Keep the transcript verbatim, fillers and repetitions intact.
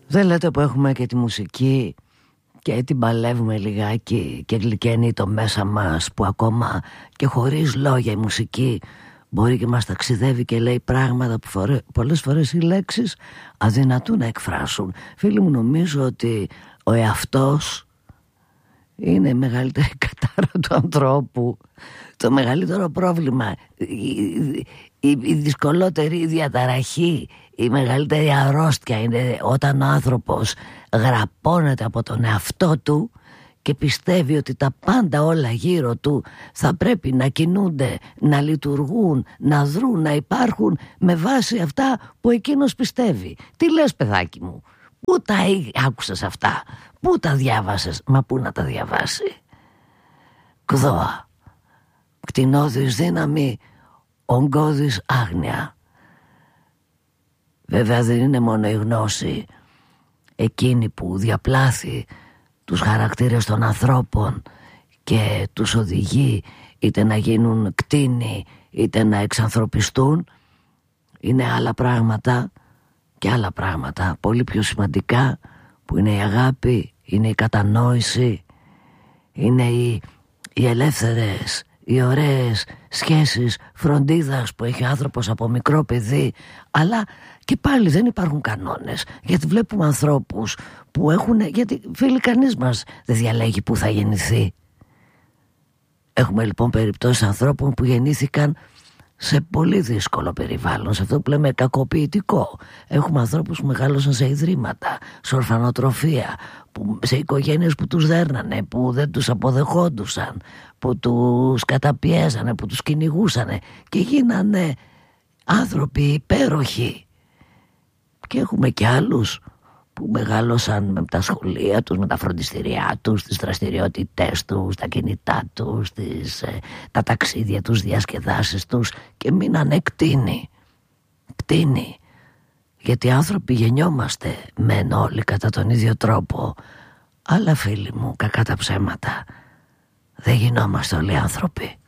Δεν λέτε που έχουμε και τη μουσική και την παλεύουμε λιγάκι και γλυκαίνει το μέσα μας, που ακόμα και χωρίς λόγια η μουσική μπορεί και μας ταξιδεύει και λέει πράγματα που φορέ, πολλές φορές οι λέξεις αδυνατούν να εκφράσουν. Φίλοι μου, νομίζω ότι ο εαυτός είναι η μεγαλύτερη κατάρα του ανθρώπου. Το μεγαλύτερο πρόβλημα, η, η, η δυσκολότερη διαταραχή, η μεγαλύτερη αρρώστια είναι όταν ο άνθρωπος γραπώνεται από τον εαυτό του και πιστεύει ότι τα πάντα όλα γύρω του θα πρέπει να κινούνται, να λειτουργούν, να δρούν, να υπάρχουν με βάση αυτά που εκείνος πιστεύει. Τι λες, παιδάκι μου? Πού τα άκουσες αυτά? Πού τα διάβασες? Μα πού να τα διαβάσει? Κδόα, κτηνώδης δύναμη, ογκώδης άγνοια. Βέβαια δεν είναι μόνο η γνώση εκείνη που διαπλάθει τους χαρακτήρες των ανθρώπων και τους οδηγεί είτε να γίνουν κτήνοι είτε να εξανθρωπιστούν. Είναι άλλα πράγματα και άλλα πράγματα πολύ πιο σημαντικά, που είναι η αγάπη, είναι η κατανόηση, είναι οι, οι ελεύθερες, οι ωραίες σχέσεις φροντίδας που έχει ο άνθρωπος από μικρό παιδί. Αλλά και πάλι δεν υπάρχουν κανόνες, γιατί βλέπουμε ανθρώπους που έχουν, γιατί φίλοι κανείς μας δεν διαλέγει που θα γεννηθεί. Έχουμε λοιπόν περιπτώσεις ανθρώπων που γεννήθηκαν σε πολύ δύσκολο περιβάλλον, σε αυτό που λέμε κακοποιητικό. Έχουμε ανθρώπους που μεγάλωσαν σε ιδρύματα, σε ορφανοτροφία, που, σε οικογένειες που τους δέρνανε, που δεν τους αποδεχόντουσαν, που τους καταπιέζανε, που τους κυνηγούσανε και γίνανε άνθρωποι υπέροχοι. Και έχουμε και άλλους που μεγάλωσαν με τα σχολεία τους, με τα φροντιστηριά τους, τις δραστηριότητές τους, τα κινητά τους, τις, ε, τα ταξίδια τους, διασκεδάσεις τους και μείνανε κτήνοι. Κτήνοι. Γιατί άνθρωποι γεννιόμαστε μεν όλοι κατά τον ίδιο τρόπο, αλλά φίλοι μου, κακά τα ψέματα, δεν γινόμαστε όλοι άνθρωποι.